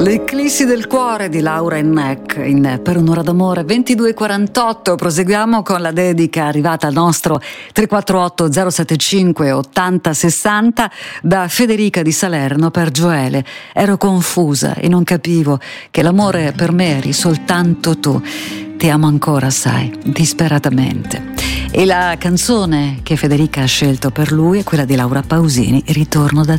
L'eclissi del cuore di Laura Enneck in Per un'ora d'amore 22:48. Proseguiamo con la dedica arrivata al nostro 348 075 80 60 da Federica di Salerno per Gioele. Ero confusa e non capivo che l'amore per me eri soltanto tu. Ti amo ancora, sai, disperatamente. E la canzone che Federica ha scelto per lui è quella di Laura Pausini, Ritorno da